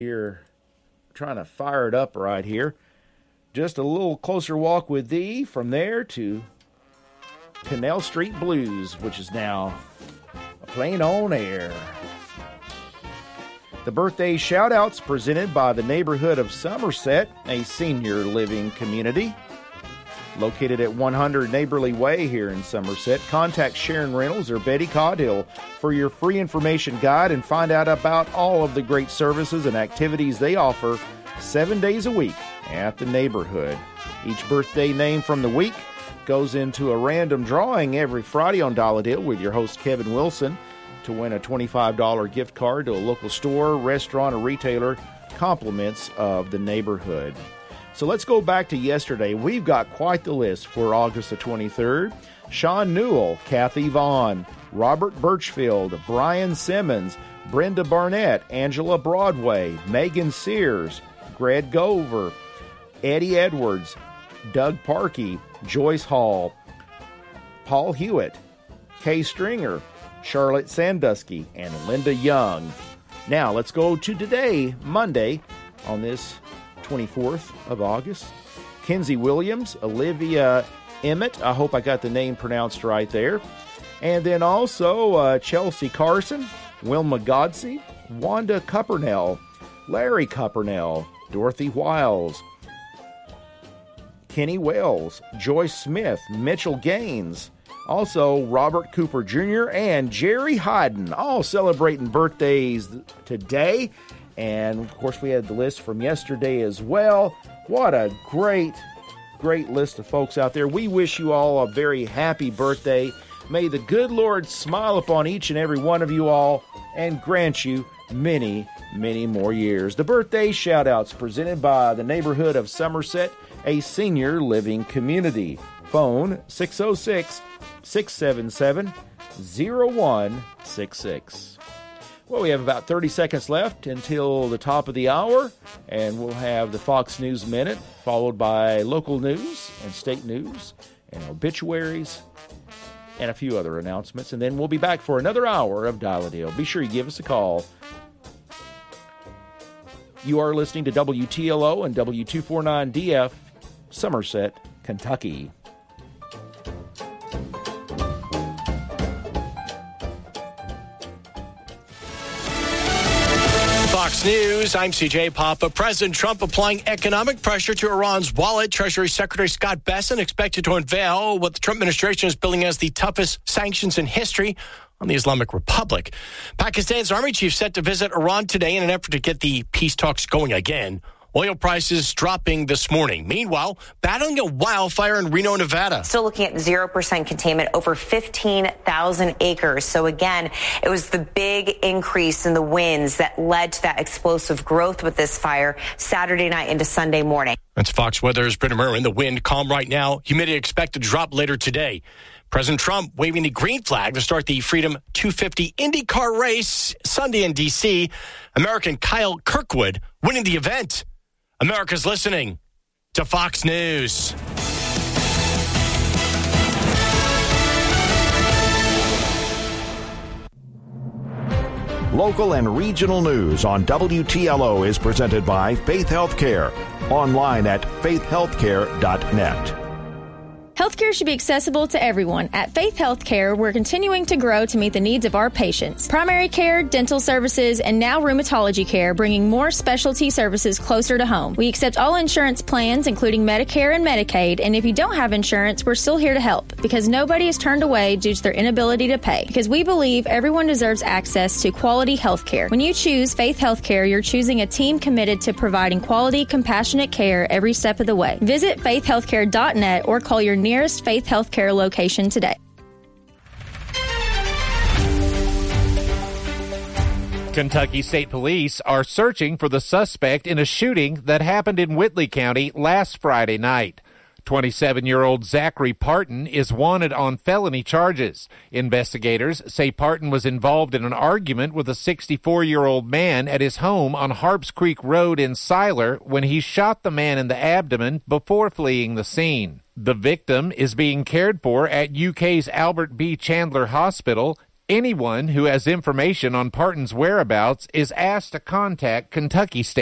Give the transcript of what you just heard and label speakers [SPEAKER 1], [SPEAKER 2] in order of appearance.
[SPEAKER 1] Here, trying to fire it up right here. Just a little closer walk with thee from there to Canal Street Blues, which is now playing on air. The birthday shout-outs presented by the neighborhood of Somerset, a senior living community. Located at 100 Neighborly Way here in Somerset, contact Sharon Reynolds or Betty Caudill for your free information guide and find out about all of the great services and activities they offer 7 days a week at the neighborhood. Each birthday name from the week goes into a random drawing every Friday on Dial a Deal with your host Kevin Wilson to win a $25 gift card to a local store, restaurant, or retailer, compliments of the neighborhood. So let's go back to yesterday. We've got quite the list for August the 23rd. Sean Newell, Kathy Vaughn, Robert Birchfield, Brian Simmons, Brenda Barnett, Angela Broadway, Megan Sears, Greg Gover, Eddie Edwards, Doug Parkey, Joyce Hall, Paul Hewitt, Kay Stringer, Charlotte Sandusky, and Linda Young. Now let's go to today, Monday, on this 24th of August. Kenzie Williams, Olivia Emmett, I hope I got the name pronounced right there. And then also Chelsea Carson, Wilma Godsey, Wanda Cuppernell, Larry Cuppernell, Dorothy Wiles, Kenny Wells, Joyce Smith, Mitchell Gaines, also Robert Cooper Jr. and Jerry Hyden, all celebrating birthdays today. And, of course, we had the list from yesterday as well. What a great list of folks out there. We wish you all a very happy birthday. May the good Lord smile upon each and every one of you all and grant you many, many more years. The birthday shout-outs presented by the neighborhood of Somerset, a senior living community. Phone 606-677-0166. Well, we have about 30 seconds left until the top of the hour, and we'll have the Fox News Minute, followed by local news and state news and obituaries and a few other announcements. And then we'll be back for another hour of Dial a Deal. Be sure you give us a call. You are listening to WTLO and W249DF, Somerset, Kentucky.
[SPEAKER 2] Fox News, I'm CJ Papa. President Trump applying economic pressure to Iran's wallet. Treasury Secretary Scott Bessent expected to unveil what the Trump administration is billing as the toughest sanctions in history on the Islamic Republic. Pakistan's army chief set to visit Iran today in an effort to get the peace talks going again. Oil prices dropping this morning. Meanwhile, battling a wildfire in Reno, Nevada.
[SPEAKER 3] Still looking at 0% containment, over 15,000 acres. So again, it was the big increase in the winds that led to that explosive growth with this fire Saturday night into Sunday morning.
[SPEAKER 2] That's Fox Weather's Britta Merwin. The wind calm right now. Humidity expected to drop later today. President Trump waving the green flag to start the Freedom 250 IndyCar race Sunday in D.C. American Kyle Kirkwood winning the event. America's listening to Fox News.
[SPEAKER 4] Local and regional news on WTLO is presented by Faith Healthcare. Online at faithhealthcare.net.
[SPEAKER 5] Healthcare should be accessible to everyone. At Faith Healthcare, we're continuing to grow to meet the needs of our patients. Primary care, dental services, and now rheumatology care, bringing more specialty services closer to home. We accept all insurance plans, including Medicare and Medicaid, and if you don't have insurance, we're still here to help, because nobody is turned away due to their inability to pay, because we believe everyone deserves access to quality healthcare. When you choose Faith Healthcare, you're choosing a team committed to providing quality, compassionate care every step of the way. Visit faithhealthcare.net or call your nearest Faith Healthcare location today.
[SPEAKER 6] Kentucky State Police are searching for the suspect in a shooting that happened in Whitley County last Friday night. 27-year-old Zachary Parton is wanted on felony charges. Investigators say Parton was involved in an argument with a 64-year-old man at his home on Harps Creek Road in Siler when he shot the man in the abdomen before fleeing the scene. The victim is being cared for at UK's Albert B. Chandler Hospital. Anyone who has information on Parton's whereabouts is asked to contact Kentucky State